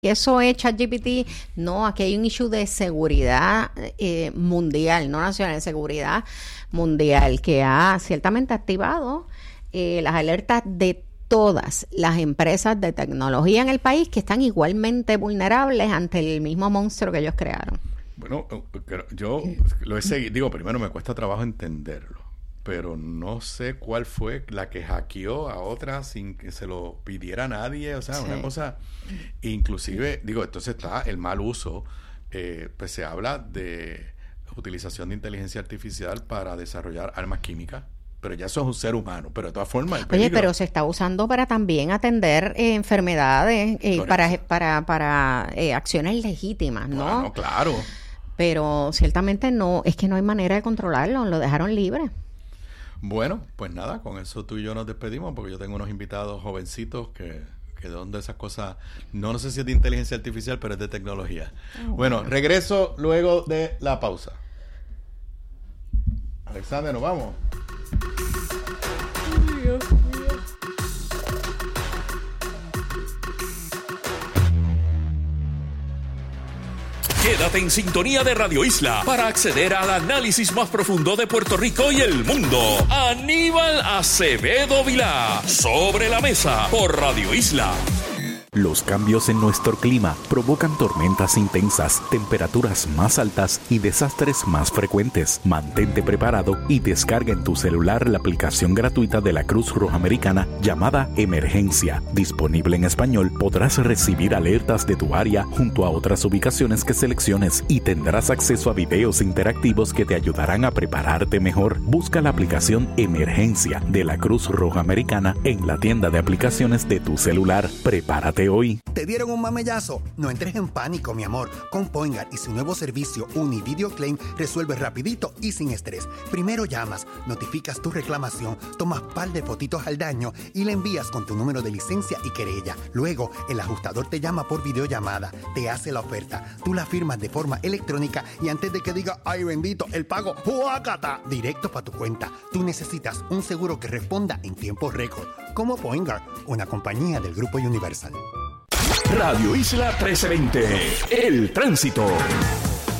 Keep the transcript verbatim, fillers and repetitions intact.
Eso es ChatGPT. No, aquí hay un issue de seguridad eh, mundial, no nacional, de seguridad mundial, que ha ciertamente activado eh, las alertas de todas las empresas de tecnología en el país, que están igualmente vulnerables ante el mismo monstruo que ellos crearon. Bueno, yo lo he seguido, digo, primero me cuesta trabajo entenderlo, pero no sé cuál fue la que hackeó a otra sin que se lo pidiera nadie, o sea, sí. Una cosa, inclusive, digo, entonces está el mal uso, eh, pues se habla de utilización de inteligencia artificial para desarrollar armas químicas, pero ya eso es un ser humano, pero de todas formas... El peligro... Oye, pero se está usando para también atender eh, enfermedades, eh, para, para, para eh, acciones legítimas, ¿no? Bueno, claro. Pero ciertamente no, es que no hay manera de controlarlo, lo dejaron libre. Bueno, pues nada, con eso tú y yo nos despedimos, porque yo tengo unos invitados jovencitos que, que donde esas cosas, no, no sé si es de inteligencia artificial, pero es de tecnología. Oh, bueno, bueno, regreso luego de la pausa. Alexander, nos vamos. Ay, Dios mío. Quédate en sintonía de Radio Isla para acceder al análisis más profundo de Puerto Rico y el mundo. Aníbal Acevedo Vilá, Sobre la Mesa, por Radio Isla. Los cambios en nuestro clima provocan tormentas intensas, temperaturas más altas y desastres más frecuentes. Mantente preparado y descarga en tu celular la aplicación gratuita de la Cruz Roja Americana llamada Emergencia. Disponible en español, podrás recibir alertas de tu área junto a otras ubicaciones que selecciones y tendrás acceso a videos interactivos que te ayudarán a prepararte mejor. Busca la aplicación Emergencia de la Cruz Roja Americana en la tienda de aplicaciones de tu celular. Prepárate hoy. ¿Te dieron un mamellazo? No entres en pánico, mi amor. Con Poingar y su nuevo servicio Univideo Claim resuelves rapidito y sin estrés. Primero llamas, notificas tu reclamación, tomas par de fotitos al daño y le envías con tu número de licencia y querella. Luego, el ajustador te llama por videollamada, te hace la oferta, tú la firmas de forma electrónica y antes de que diga, ay bendito, el pago, ¡huácata!, directo para tu cuenta. Tú necesitas un seguro que responda en tiempo récord. Como Poingar, una compañía del Grupo Universal. Radio Isla trece veinte, El Tránsito.